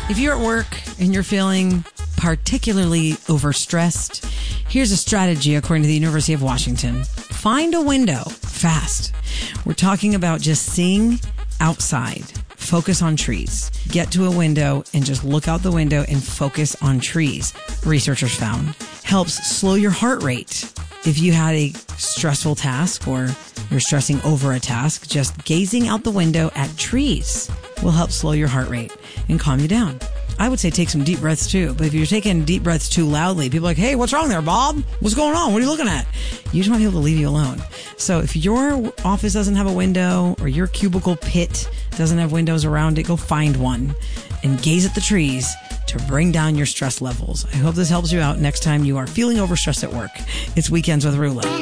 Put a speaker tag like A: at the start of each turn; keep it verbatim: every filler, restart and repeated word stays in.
A: If you're at work and you're feeling particularly overstressed, here's a strategy according to the University of Washington. Find a window fast. We're talking about just seeing outside. Focus on trees. Get to a window and just look out the window and focus on trees. Researchers found helps slow your heart rate. If you had a stressful task or you're stressing over a task, just gazing out the window at trees will help slow your heart rate and calm you down. I would say take some deep breaths too, but if you're taking deep breaths too loudly, people are like, hey, what's wrong there, Bob? What's going on? What are you looking at? You just want people to leave you alone. So if your office doesn't have a window or your cubicle pit doesn't have windows around it, go find one and gaze at the trees to bring down your stress levels. I hope this helps you out next time you are feeling overstressed at work. It's Weekends with Rula.